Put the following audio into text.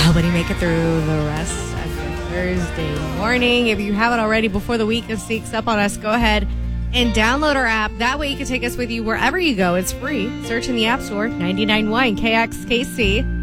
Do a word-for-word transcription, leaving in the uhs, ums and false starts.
helping you make it through the rest of your Thursday morning. If you haven't already, before the week sneaks up on us, go ahead and download our app. That way you can take us with you wherever you go. It's free. Search in the App Store, ninety-nine point one K X K C.